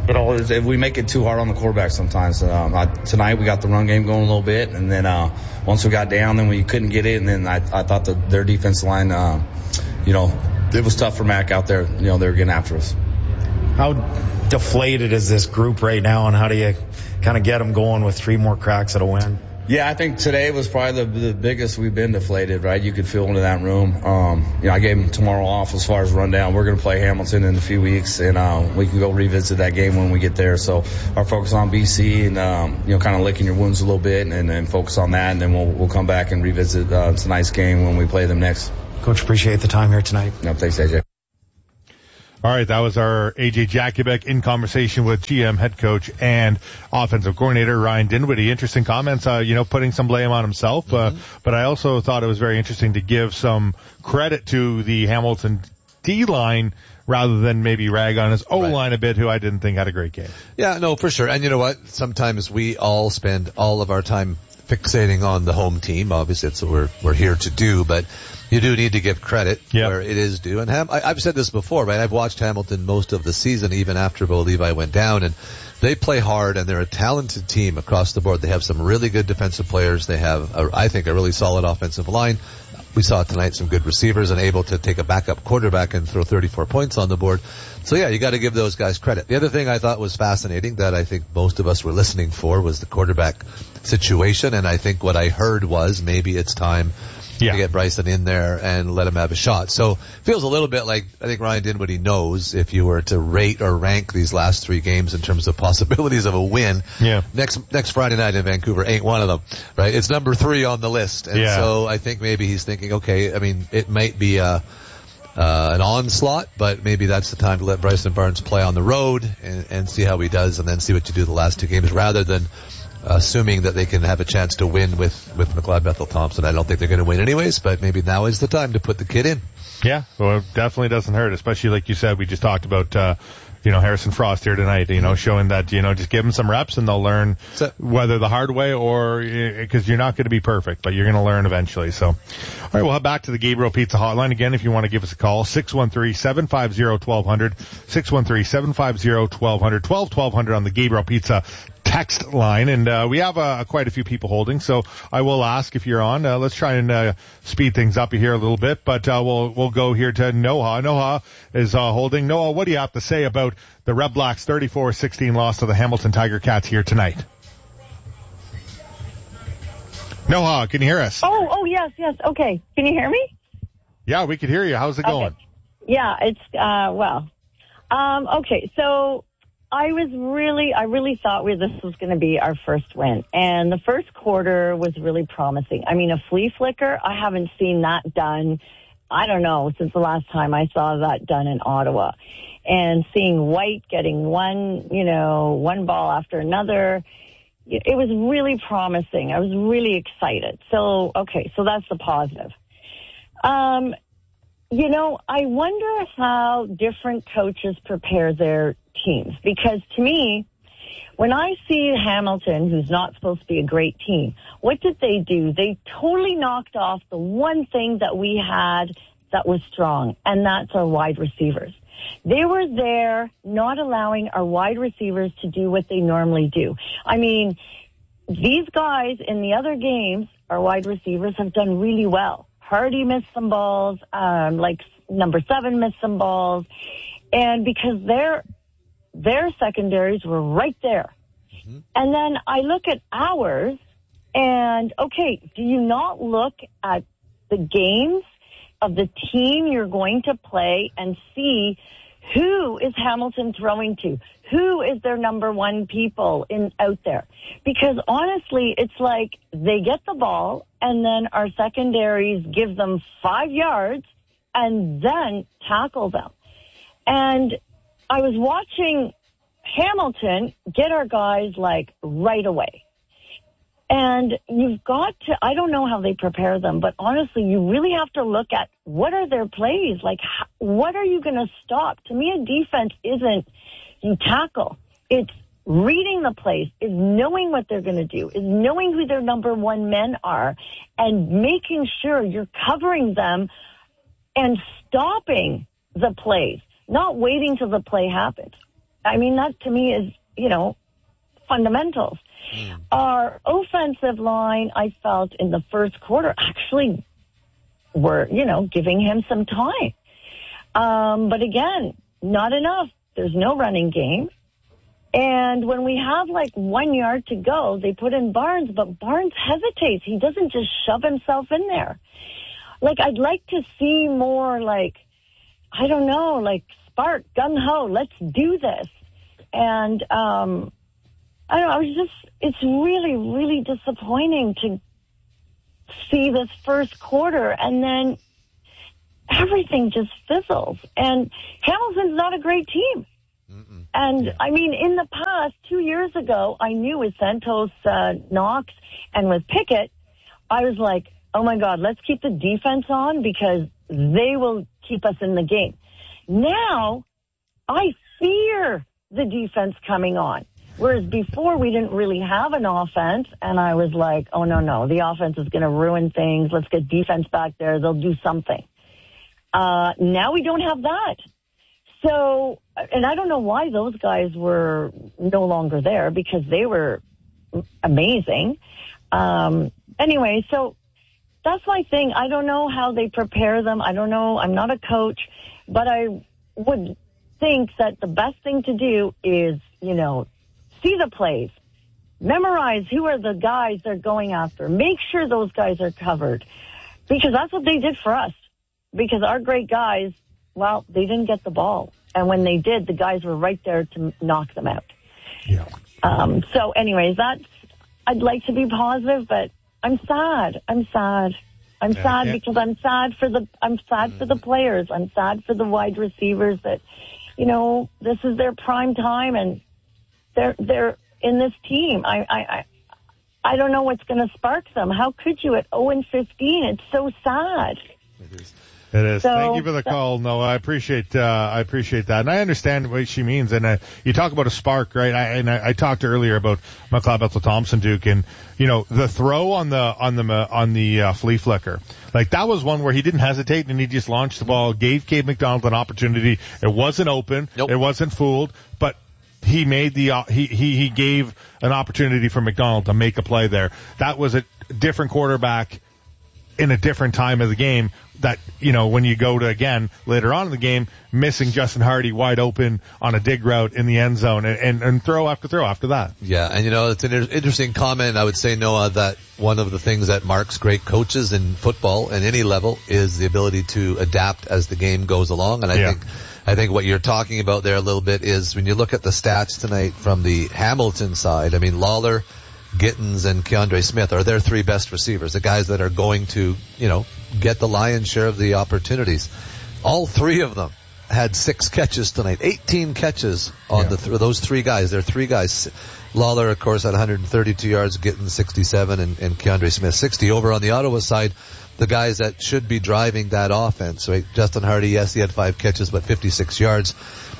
But all is, if we make it too hard on the quarterback sometimes. Um, I, tonight we got the run game going a little bit, and then uh, once we got down, then we couldn't get it, and then I, I thought that their defensive line, uh, you know, it was tough for Mac out there. You know, they were getting after us. How deflated is this group right now, and how do you kind of get them going with three more cracks at a win? Yeah, I think today was probably the, the biggest we've been deflated, right? You could feel into that room. Um, you know, I gave them tomorrow off as far as rundown. We're going to play Hamilton in a few weeks, and uh, we can go revisit that game when we get there. So our focus on B C and, um, you know, kind of licking your wounds a little bit and then focus on that, and then we'll, we'll come back and revisit uh, tonight's game when we play them next. Coach, appreciate the time here tonight. No, thanks, A J. All right, that was our A J Jakubek in conversation with G M, head coach, and offensive coordinator Ryan Dinwiddie. Interesting comments, uh, you know, putting some blame on himself, mm-hmm. uh, but I also thought it was very interesting to give some credit to the Hamilton D-line rather than maybe rag on his O-line right. a bit, who I didn't think had a great game. Yeah, no, for sure. And you know what? Sometimes we all spend all of our time fixating on the home team. Obviously, that's what we're, we're here to do, but you do need to give credit yep. where it is due. And Ham- I, I've said this before, right? I've watched Hamilton most of the season, even after Bo Levi went down, and they play hard, and they're a talented team across the board. They have some really good defensive players. They have, a, I think, a really solid offensive line. We saw tonight some good receivers and able to take a backup quarterback and throw thirty-four points on the board. So yeah, you got to give those guys credit. The other thing I thought was fascinating that I think most of us were listening for was the quarterback situation, and I think what I heard was maybe it's time yeah. to get Bryson in there and let him have a shot. So feels a little bit like I think Ryan Dinwiddie knows if you were to rate or rank these last three games in terms of possibilities of a win. Yeah. Next next Friday night in Vancouver ain't one of them, right? It's number three on the list, and yeah. so I think maybe he's thinking, okay, I mean, it might be a Uh, an onslaught, but maybe that's the time to let Bryson Barnes play on the road and, and see how he does, and then see what you do the last two games, rather than assuming that they can have a chance to win with, with McLeod Bethel Thompson. I don't think they're going to win anyways, but maybe now is the time to put the kid in. Yeah, well, it definitely doesn't hurt, especially like you said, we just talked about, uh, you know, Harrison Frost here tonight, you know, showing that, you know, just give them some reps and they'll learn so, whether the hard way or, because you're not going to be perfect, but you're going to learn eventually. So, all right, we'll head back to the Gabriel Pizza Hotline again if you want to give us a call, six one three, seven five zero, one two zero zero, six one three, seven five zero, one two zero zero, twelve twelve hundred on the Gabriel Pizza text line, and uh, we have uh, quite a few people holding, so I will ask if you're on. Uh, let's try and uh, speed things up here a little bit, but uh, we'll we'll go here to Noah. Noah is uh, holding. Noah, what do you have to say about the Red Blacks' thirty-four sixteen loss to the Hamilton Tiger Cats here tonight? Noah, can you hear us? Oh, oh yes, yes. Okay, can you hear me? Yeah, we can hear you. How's it okay. going? Yeah, it's uh well. Um, okay, so. I was really, I really thought we, this was going to be our first win. And the first quarter was really promising. I mean, a flea flicker, I haven't seen that done, I don't know, since the last time I saw that done in Ottawa. And seeing White getting one, you know, one ball after another, it was really promising. I was really excited. So, okay, so that's the positive. Um, you know, I wonder how different coaches prepare their teams, because to me, when I see Hamilton, who's not supposed to be a great team, what did they do? They totally knocked off the one thing that we had that was strong, and that's our wide receivers. They were there not allowing our wide receivers to do what they normally do. I mean, these guys in the other games, our wide receivers have done really well. Hardy missed some balls, um, like number seven missed some balls, and because they're their secondaries were right there. Mm-hmm. And then I look at ours, and, okay, do you not look at the games of the team you're going to play and see who is Hamilton throwing to? Who is their number one people in out there? Because, honestly, it's like they get the ball, and then our secondaries give them five yards and then tackle them. And I was watching Hamilton get our guys, like, right away. And you've got to, I don't know how they prepare them, but honestly, you really have to look at what are their plays? Like, how, what are you going to stop? To me, a defense isn't you tackle. It's reading the plays, is knowing what they're going to do, is knowing who their number one men are, and making sure you're covering them and stopping the plays, not waiting till the play happens. I mean, that to me is, you know, fundamentals. Mm. Our offensive line, I felt in the first quarter actually were, you know, giving him some time. Um, but again, not enough. There's no running game. And when we have like one yard to go, they put in Barnes, but Barnes hesitates. He doesn't just shove himself in there. Like, I'd like to see more like, I don't know, like spark, gung-ho, let's do this. And, um, I don't know, I was just, it's really, really disappointing to see this first quarter and then everything just fizzles. And Hamilton's not a great team. Mm-mm. And, yeah. I mean, in the past, two years ago, I knew with Santos, uh, Knox, and with Pickett, I was like, oh, my God, let's keep the defense on because they will keep us in the game. Now, I fear the defense coming on. Whereas before, we didn't really have an offense, and I was like, oh, no, no, the offense is going to ruin things. Let's get defense back there. They'll do something. Uh, now we don't have that. So, and I don't know why those guys were no longer there because they were amazing. Um, anyway, so that's my thing. I don't know how they prepare them. I don't know. I'm not a coach, but I would think that the best thing to do is, you know, see the plays, memorize who are the guys they're going after, make sure those guys are covered because that's what they did for us because our great guys, well, they didn't get the ball. And when they did, the guys were right there to knock them out. Yeah. Um, so anyways, that's, I'd like to be positive, but I'm sad. I'm sad. I'm yeah, sad because I'm sad for the, I'm sad mm. for the players. I'm sad for the wide receivers that, you know, this is their prime time and they're, they're in this team. I, I, I, I don't know what's going to spark them. How could you at oh and fifteen? It's so sad. It is. It is. So, thank you for the call, Noah. I appreciate, uh, I appreciate that. And I understand what she means. And, uh, you talk about a spark, right? I, and I, I talked earlier about McLeod Bethel-Thompson, Duke, and, you know, the throw on the, on the, on the, uh, flea flicker. Like, that was one where he didn't hesitate and he just launched the ball, gave Cade McDonald an opportunity. It wasn't open. Nope. It wasn't fooled, but he made the, uh, he, he, he gave an opportunity for McDonald to make a play there. That was a different quarterback in a different time of the game that, you know, when you go to, again, later on in the game, missing Justin Hardy wide open on a dig route in the end zone and, and, and throw after throw after that. Yeah, and, you know, it's an interesting comment. I would say, Noah, that one of the things that marks great coaches in football at any level is the ability to adapt as the game goes along. And I yeah. think I think what you're talking about there a little bit is when you look at the stats tonight from the Hamilton side, I mean, Lawler, Gittins, and Keandre Smith are their three best receivers, the guys that are going to, you know, get the lion's share of the opportunities. All three of them had six catches tonight, eighteen catches on yeah. the th- those three guys. They're three guys. Lawler, of course, had one hundred thirty-two yards, Gittins sixty-seven, and, and Keandre Smith sixty. Over on the Ottawa side, the guys that should be driving that offense, right? Justin Hardy, yes, he had five catches, but fifty-six yards.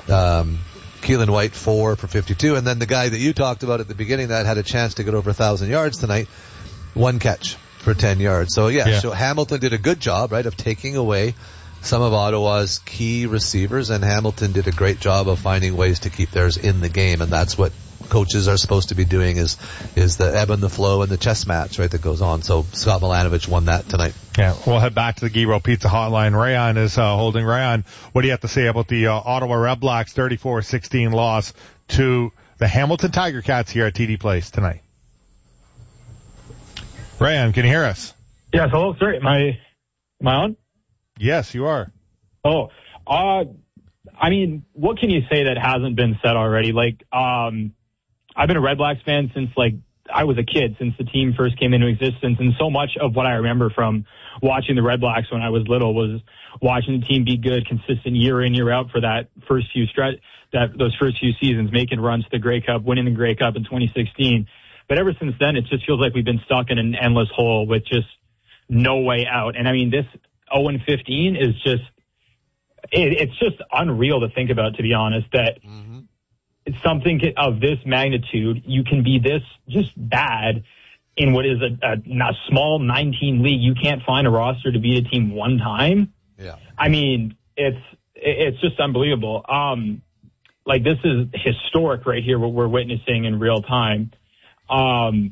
Um, Keelan White, four for fifty-two. And then the guy that you talked about at the beginning that had a chance to get over one thousand yards tonight, one catch for ten yards. So, yeah, yeah. so Hamilton did a good job, right, of taking away some of Ottawa's key receivers, and Hamilton did a great job of finding ways to keep theirs in the game, and that's what coaches are supposed to be doing is is the ebb and the flow and the chess match, right, that goes on. So Scott Milanovich won that tonight. Yeah, we'll head back to the Gyro Pizza Hotline. Rayon is uh, holding. Rayon, what do you have to say about the uh, Ottawa Red Blacks thirty-four sixteen loss to the Hamilton Tiger Cats here at T D Place tonight? Rayon, can you hear us? Yes, hello, sir. Am I, am I on? Yes, you are. Oh, uh, I mean, what can you say that hasn't been said already? Like, um, I've been a Red Blacks fan since, like, I was a kid, since the team first came into existence. And so much of what I remember from watching the Red Blacks when I was little was watching the team be good, consistent year in, year out for that first few stretch, that those first few seasons, making runs to the Grey Cup, winning the Grey Cup in twenty sixteen. But ever since then, it just feels like we've been stuck in an endless hole with just no way out. And I mean, this oh and fifteen is just, it, it's just unreal to think about, to be honest, that mm-hmm. it's something of this magnitude, you can be this just bad in what is a, a, a small nine-team league. You can't find a roster to beat a team one time. Yeah. I mean, it's, it's just unbelievable. Um, like this is historic right here, what we're witnessing in real time. Um,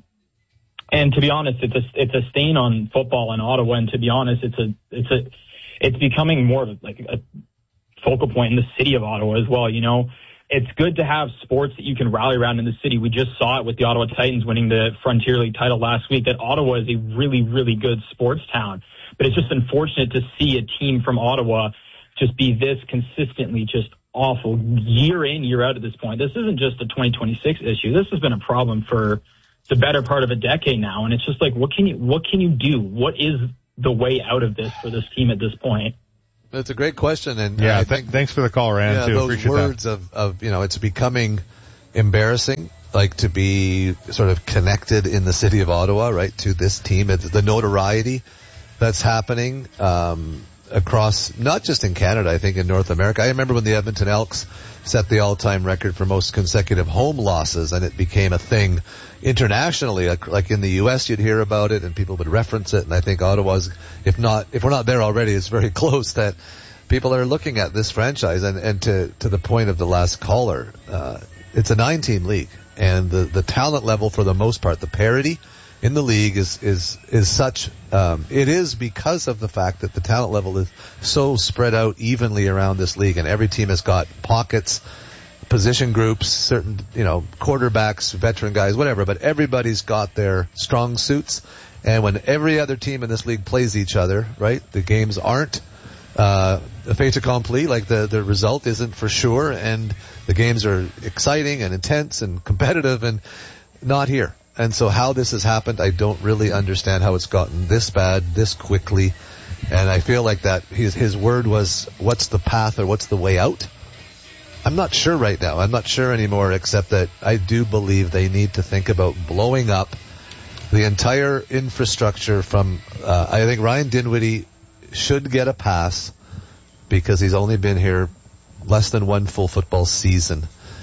and to be honest, it's a, it's a stain on football in Ottawa. And to be honest, it's a, it's a, it's becoming more of like a focal point in the city of Ottawa as well. You know, it's good to have sports that you can rally around in the city. We just saw it with the Ottawa Titans winning the Frontier League title last week, that Ottawa is a really, really good sports town. But it's just unfortunate to see a team from Ottawa just be this consistently just awful year in, year out at this point. This isn't just a twenty twenty-six issue. This has been a problem for the better part of a decade now. And it's just like, what can you, what can you do? What is the way out of this for this team at this point? That's a great question. And yeah, I th- think, thanks for the call, Rand, yeah, too. Those Appreciate words that. of, of, you know, it's becoming embarrassing, like to be sort of connected in the city of Ottawa, right, to this team. It's the notoriety that's happening, um, across, not just in Canada, I think in North America. I remember when the Edmonton Elks set the all-time record for most consecutive home losses, and it became a thing internationally. Like, like in the U S, you'd hear about it and people would reference it. And I think Ottawa's, if not, if we're not there already, it's very close that people are looking at this franchise. And, and to, to the point of the last caller, uh, it's a nine-team league, and the, the talent level for the most part, the parity in the league is, is, is such, um, it is because of the fact that the talent level is so spread out evenly around this league, and every team has got pockets, position groups, certain, you know, quarterbacks, veteran guys, whatever, but everybody's got their strong suits. And when every other team in this league plays each other, right, the games aren't, uh, a fait accompli, like the, the result isn't for sure, and the games are exciting and intense and competitive, and not here. And so how this has happened, I don't really understand how it's gotten this bad, this quickly. And I feel like that his, his word was, what's the path or what's the way out? I'm not sure right now. I'm not sure anymore, except that I do believe they need to think about blowing up the entire infrastructure from, uh, I think Ryan Dinwiddie should get a pass because he's only been here less than one full football season.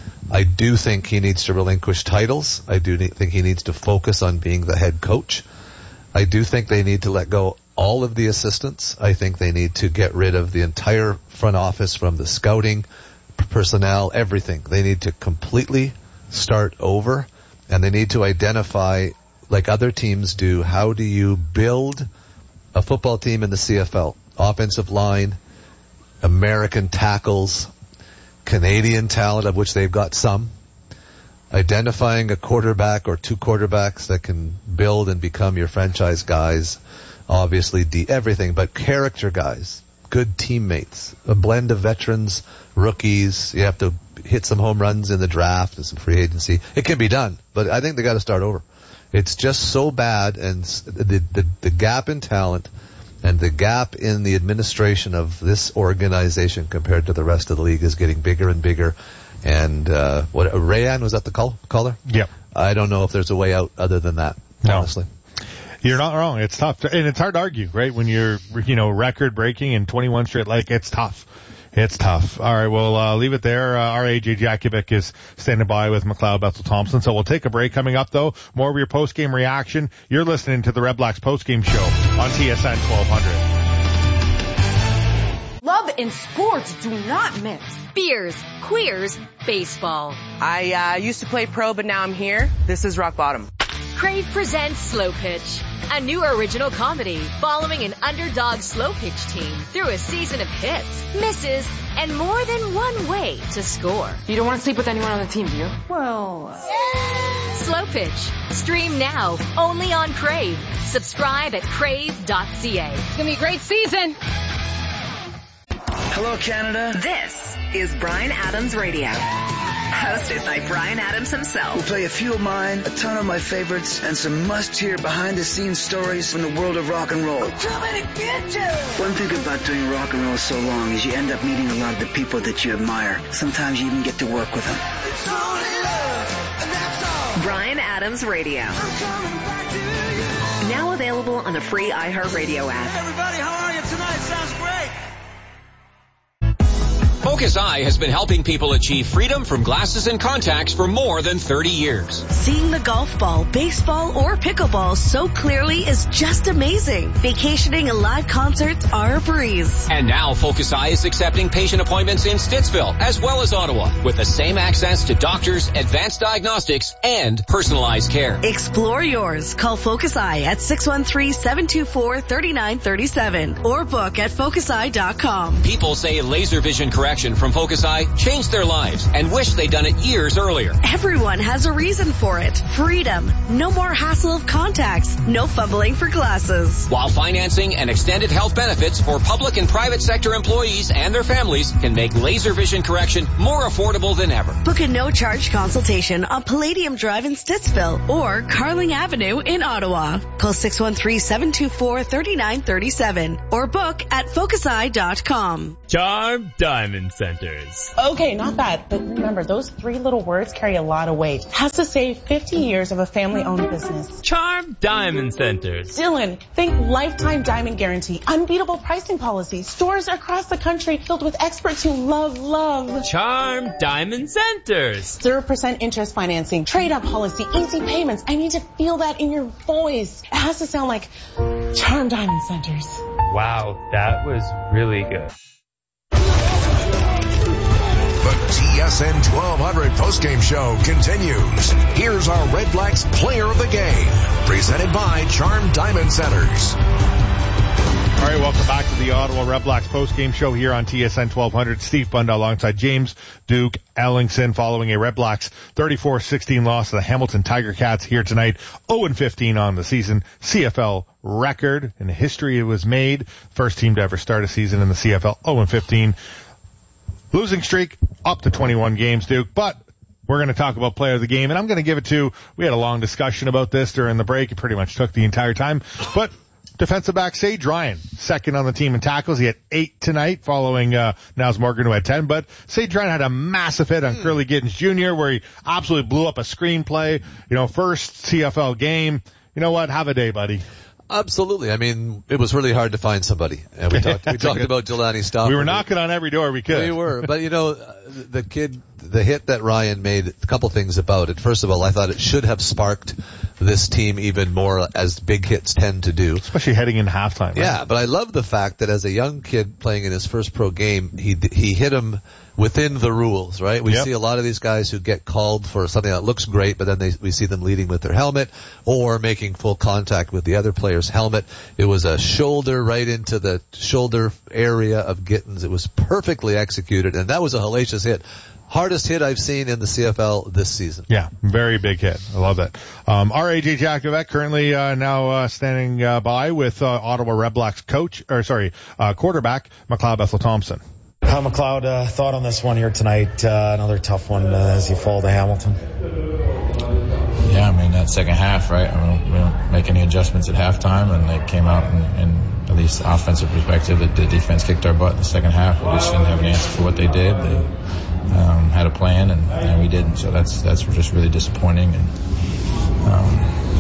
I do think he needs to relinquish titles. I do need, think he needs to focus on being the head coach. I do think they need to let go all of the assistants. I think they need to get rid of the entire front office, from the scouting, personnel, everything. They need to completely start over, and they need to identify, like other teams do, how do you build a football team in the C F L? Offensive line, American tackles, Canadian talent, of which they've got some, identifying a quarterback or two quarterbacks that can build and become your franchise guys, obviously de- everything, but character guys, good teammates, a blend of veterans, rookies. You have to hit some home runs in the draft and some free agency. It can be done, but I think they got to start over. It's just so bad, and the, the, the gap in talent and the gap in the administration of this organization compared to the rest of the league is getting bigger and bigger. And uh, what Rayan, was that the call caller? Yep. I don't know if there's a way out other than that, no. honestly. You're not wrong. It's tough, to, and it's hard to argue, right? When you're, you know, record breaking in twenty-one straight, like it's tough. It's tough. All right, we'll uh, leave it there. Uh, our A J Jakovic is standing by with McLeod Bethel Thompson. So we'll take a break. Coming up, though, more of your post-game reaction. You're listening to the Red Blacks post-game show on T S N twelve hundred. Love and sports do not mix. Beers, queers, baseball. I uh, used to play pro, but now I'm here. This is Rock Bottom. Crave presents Slow Pitch, a new original comedy following an underdog slow pitch team through a season of hits, misses, and more than one way to score. You don't want to sleep with anyone on the team, do you? Well, uh... Slow Pitch. Stream now, only on Crave. Subscribe at crave dot c a. It's going to be a great season. Hello, Canada. This is Bryan Adams Radio. Hosted by Bryan Adams himself. We'll play a few of mine, a ton of my favorites, and some must-hear behind-the-scenes stories from the world of rock and roll. Too many bitches! One thing about doing rock and roll so long is you end up meeting a lot of the people that you admire. Sometimes you even get to work with them. It's only love, and that's all. Bryan Adams Radio. I'm coming back to you. Now available on the free iHeartRadio app. Hey, everybody, how are you tonight? Sounds great. Focus Eye has been helping people achieve freedom from glasses and contacts for more than thirty years. Seeing the golf ball, baseball, or pickleball so clearly is just amazing. Vacationing and live concerts are a breeze. And now Focus Eye is accepting patient appointments in Stittsville as well as Ottawa with the same access to doctors, advanced diagnostics, and personalized care. Explore yours. Call Focus Eye at six one three, seven two four, three nine three seven or book at focus eye dot com. People say laser vision correction from Focus Eye changed their lives and wish they'd done it years earlier. Everyone has a reason for it. Freedom. No more hassle of contacts. No fumbling for glasses. While financing and extended health benefits for public and private sector employees and their families can make laser vision correction more affordable than ever. Book a no-charge consultation on Palladium Drive in Stittsville or Carling Avenue in Ottawa. Call six one three, seven two four, three nine three seven or book at focus eye dot com. Charm Diamond Centers. Okay, not bad, but remember, those three little words carry a lot of weight. Has to save fifty years of a family-owned business. Charm Diamond Centers. Dylan, think lifetime diamond guarantee, unbeatable pricing policy, stores across the country filled with experts who love, love. Charm Diamond Centers. zero percent interest financing, trade-up policy, easy payments. I need to feel that in your voice. It has to sound like Charm Diamond Centers. Wow, that was really good. The T S N twelve hundred postgame show continues. Here's our Red Blacks player of the game, presented by Charm Diamond Centers. All right, welcome back to the Ottawa Red Blacks postgame show here on T S N twelve hundred. Steve Bunda alongside James Duke Ellingson following a Red Blacks thirty-four sixteen loss to the Hamilton Tiger Cats here tonight. oh and fifteen on the season. C F L record in history it was made. First team to ever start a season in the C F L. oh and fifteen. Losing streak up to twenty-one games, Duke, but we're going to talk about player of the game, and I'm going to give it to, we had a long discussion about this during the break. It pretty much took the entire time, but defensive back Sage Ryan, second on the team in tackles. He had eight tonight following uh Niles Morgan, who had ten, but Sage Ryan had a massive hit on mm. Curly Giddens Junior where he absolutely blew up a screenplay. You know, first C F L game. You know what? Have a day, buddy. Absolutely. I mean, it was really hard to find somebody. And we talked, we talked about Jelani Stopper. We were knocking on every door we could. We were. But, you know, the kid, the hit that Ryan made, a couple things about it. First of all, I thought it should have sparked this team even more, as big hits tend to do. Especially heading in halftime. Right? Yeah, but I love the fact that as a young kid playing in his first pro game, he he hit him within the rules, right? We yep. see a lot of these guys who get called for something that looks great, but then they, we see them leading with their helmet or making full contact with the other player's helmet. It was a shoulder right into the shoulder area of Gittens. It was perfectly executed, and that was a hellacious hit. Hardest hit I've seen in the C F L this season. Yeah, very big hit. I love that. Um, our A J Jakovic currently uh, now uh, standing uh, by with uh, Ottawa Red Blacks coach, or sorry, uh, quarterback McLeod Bethel-Thompson. How McLeod, uh, thought on this one here tonight? Uh, another tough one uh, as you fall to Hamilton. Yeah, I mean that second half, right? I mean, we don't make any adjustments at halftime, and they came out and, and at least offensive perspective, the, the defense kicked our butt in the second half. We just didn't have an answer for what they did. They um, had a plan, and, and we didn't. So that's that's just really disappointing. And um,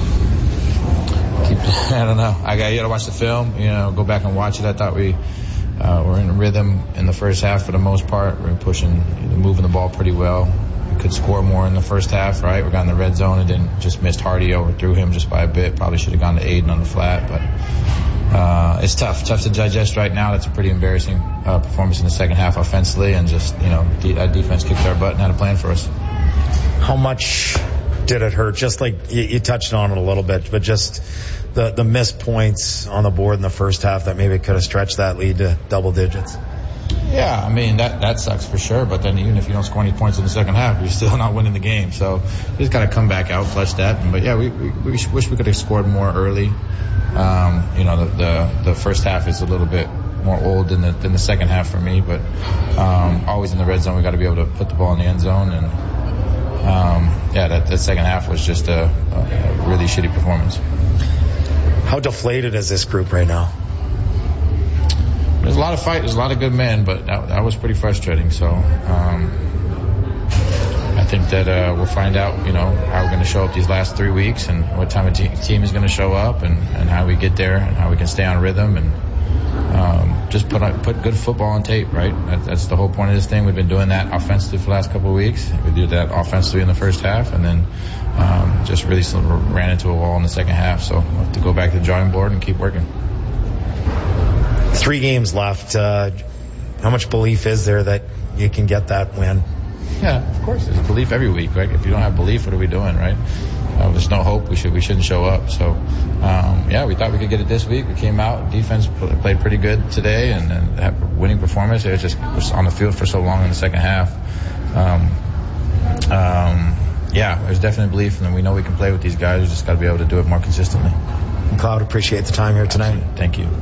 keep, I don't know. I got you got to watch the film. You know, go back and watch it. I thought we. Uh, we're in rhythm in the first half for the most part. We're pushing, moving the ball pretty well. We could score more in the first half, right? We got in the red zone and then just missed Hardy, overthrew him just by a bit. Probably should have gone to Aiden on the flat, but uh, it's tough, tough to digest right now. That's a pretty embarrassing uh, performance in the second half offensively, and just, you know, the, that defense kicked our butt and had a plan for us. How much did it hurt? Just like you, you touched on it a little bit, but just the the missed points on the board in the first half that maybe could have stretched that lead to double digits. Yeah, I mean, that that sucks for sure, but then even if you don't score any points in the second half, you're still not winning the game. So you just got to come back out, flush that. But yeah, we, we, we wish we could have scored more early. Um, you know, the, the the first half is a little bit more old than the, than the second half for me, but um, always in the red zone, we got to be able to put the ball in the end zone. And um, yeah, that, that second half was just a, a really shitty performance. How deflated is this group right now? There's a lot of fight, there's a lot of good men, but that, that was pretty frustrating. So um, I think that uh, we'll find out, you know, how we're going to show up these last three weeks and what time a te- team is going to show up, and, and how we get there and how we can stay on rhythm. And um, just put put good football on tape, right? That, that's the whole point of this thing. We've been doing that offensively for the last couple of weeks. We did that offensively in the first half, and then um, just really sort of ran into a wall in the second half. So we'll have to go back to the drawing board and keep working. Three games left. Uh, how much belief is there that you can get that win? Yeah, of course. There's belief every week, right? If you don't have belief, what are we doing, right? Uh, there's no hope. We should we shouldn't show up. So, um, yeah, we thought we could get it this week. We came out. Defense played pretty good today, and, and had a winning performance. It was just was on the field for so long in the second half. Um, um, yeah, there's definitely belief, and we know we can play with these guys. We just got to be able to do it more consistently. McLeod, appreciate the time here tonight. Thank you.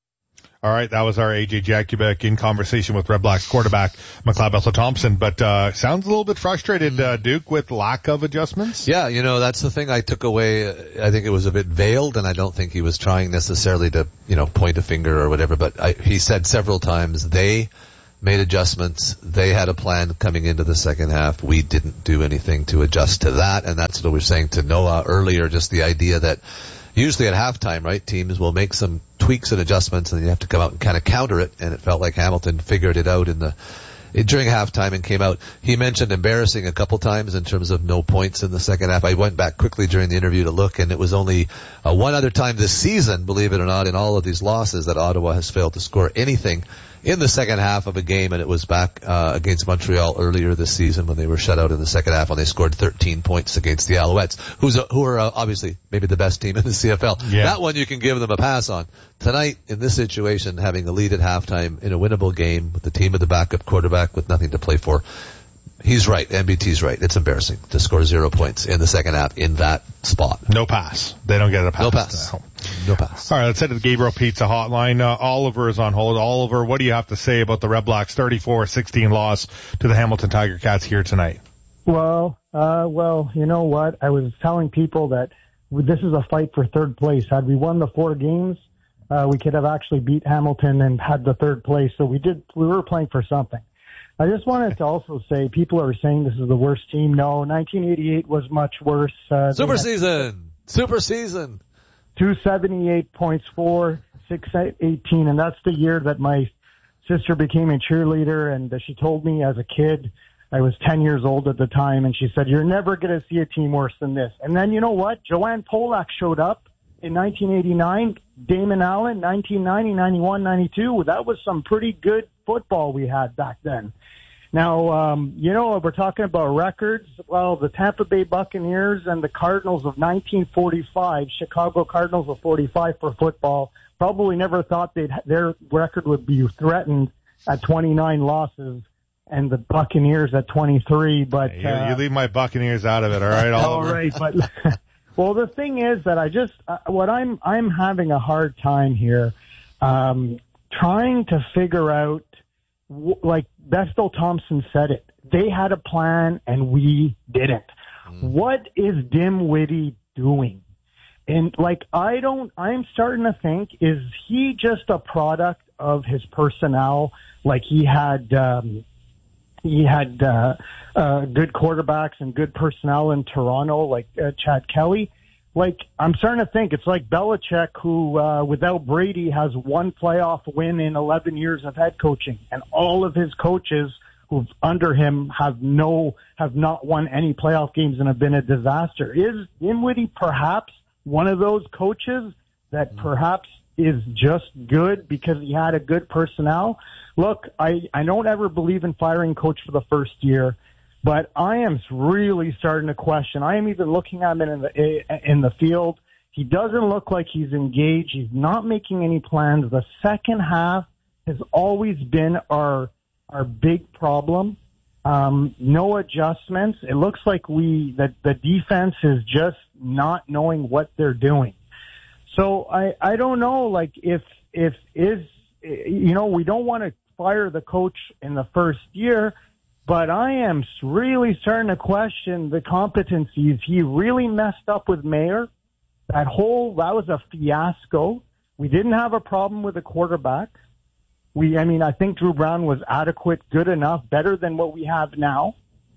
All right, that was our A J Jakubik in conversation with Red Blacks quarterback McLeod Bethel-Thompson. But uh sounds a little bit frustrated, uh, Duke, with lack of adjustments. Yeah, you know, that's the thing I took away. I think it was a bit veiled, and I don't think he was trying necessarily to, you know, point a finger or whatever. But I, he said several times they made adjustments. They had a plan coming into the second half. We didn't do anything to adjust to that, and that's what we were saying to Noah earlier, just the idea that usually at halftime, right, teams will make some tweaks and adjustments, and you have to come out and kind of counter it, and it felt like Hamilton figured it out in the during halftime and came out. He mentioned embarrassing a couple times in terms of no points in the second half. I went back quickly during the interview to look, and it was only uh, one other time this season, believe it or not, in all of these losses that Ottawa has failed to score anything in the second half of a game, and it was back uh, against Montreal earlier this season when they were shut out in the second half when they scored thirteen points against the Alouettes, who's a, who are uh, obviously maybe the best team in the C F L. Yeah. That one you can give them a pass on. Tonight, in this situation, having a lead at halftime in a winnable game with the team of the backup quarterback with nothing to play for, he's right. M B T's right. It's embarrassing to score zero points in the second half in that spot. No pass. They don't get a pass. No pass. No, no pass. All right, let's head to the Gabriel Pizza hotline. Uh, Oliver is on hold. Oliver, what do you have to say about the Red Blacks' thirty-four sixteen loss to the Hamilton Tiger Cats here tonight? Well, uh, well, you know what? I was telling people that this is a fight for third place. Had we won the four games, uh, we could have actually beat Hamilton and had the third place. So we did. We were playing for something. I just wanted to also say, people are saying this is the worst team. No, nineteen eighty-eight was much worse. Uh, Super season! Super season! two seventy-eight points for, six eighteen, and that's the year that my sister became a cheerleader, and she told me as a kid, I was ten years old at the time, and she said, you're never going to see a team worse than this. And then, you know what? Joanne Polak showed up in nineteen eighty-nine, Damon Allen, nineteen ninety, ninety-one, ninety-two. That was some pretty good football we had back then. Now, um, you know, we're talking about records. Well, the Tampa Bay Buccaneers and the Cardinals of nineteen forty-five, Chicago Cardinals of forty-five for football, probably never thought they'd, their record would be threatened at twenty-nine losses, and the Buccaneers at twenty-three. But you, uh, you leave my Buccaneers out of it, all right, Oliver? all right, but well, the thing is that I just uh, what I'm I'm having a hard time here, um, trying to figure out. Like Bethel-Thompson said it, they had a plan and we didn't. Mm. What is Dimwitty doing? And like, I don't, I'm starting to think, is he just a product of his personnel? Like he had, um, he had, uh, uh, good quarterbacks and good personnel in Toronto, like uh, Chad Kelly. Like, I'm starting to think it's like Belichick, who, uh, without Brady, has one playoff win in eleven years of head coaching. And all of his coaches who've under him have no, have not won any playoff games and have been a disaster. Is Dinwiddie perhaps one of those coaches that perhaps is just good because he had a good personnel? Look, I, I don't ever believe in firing coach for the first year. But I am really starting to question. I am even looking at him in the in the field. He doesn't look like he's engaged. He's not making any plans. The second half has always been our our big problem. Um, no adjustments. It looks like we that the defense is just not knowing what they're doing. So I I don't know. Like if if is you know we don't want to fire the coach in the first year. But I am really starting to question the competencies. He really messed up with Mayer. That whole, that was a fiasco. We didn't have a problem with the quarterback. We, I mean, I think Drew Brown was adequate, good enough, better than what we have now.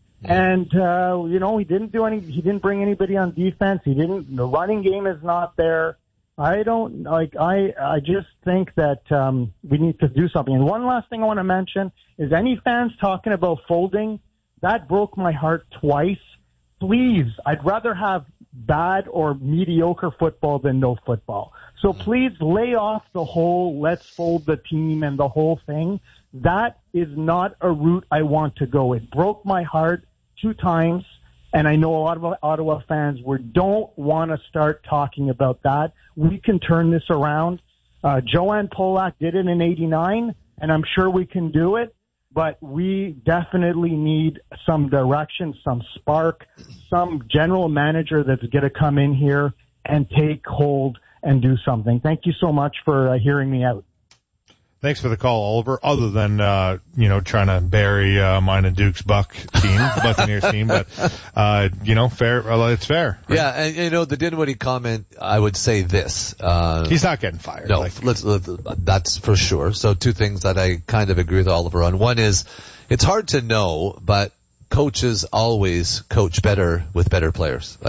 And, uh, you know, he didn't do any, he didn't bring anybody on defense. He didn't, the running game is not there. I don't like. I I just think that um, we need to do something. And one last thing I want to mention is any fans talking about folding. That broke my heart twice. Please, I'd rather have bad or mediocre football than no football. So please lay off the whole let's fold the team and the whole thing. That is not a route I want to go. It broke my heart two times. And I know a lot of Ottawa fans we don't want to start talking about that. We can turn this around. Uh, Joanne Polak did it in eighty-nine, and I'm sure we can do it. But we definitely need some direction, some spark, some general manager that's going to come in here and take hold and do something. Thank you so much for uh, hearing me out. Thanks for the call, Oliver. Other than, uh, you know, trying to bury, uh, mine and Duke's Buck team, Buccaneers team, but, uh, you know, fair, well, it's fair. Right? Yeah, and, you know, the Dinwiddie comment, I would say this. Uh, He's not getting fired. No, like. let's, let's, that's for sure. So two things that I kind of agree with Oliver on. One is, it's hard to know, but coaches always coach better with better players.